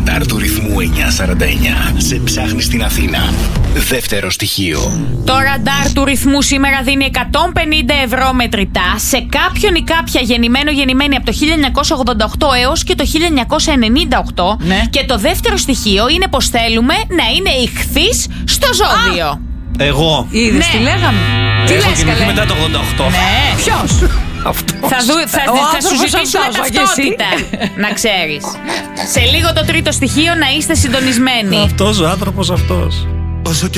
ραντάρ του ρυθμού 949 σε ψάχνει στην Αθήνα. Δεύτερο στοιχείο. Το ραντάρ του ρυθμού σήμερα δίνει 150 ευρώ μετρητά σε κάποιον ή κάποια γεννημένη από το 1988 έως και το 1998. Ναι. Και το δεύτερο στοιχείο είναι πως θέλουμε να είναι ηχθείς στο ζώδιο. Εγώ. Είδες τι λέγαμε. Τι Έχω λες γεννηθεί καλέ. μετά το 88. Ναι. Ποιος? Αυτό. Θα σου ζητήσουμε αυτός, όχι ταυτότητα. Να ξέρεις. Σε λίγο το τρίτο στοιχείο να είστε συντονισμένοι. Αυτός ο άνθρωπος αυτός. Όσο και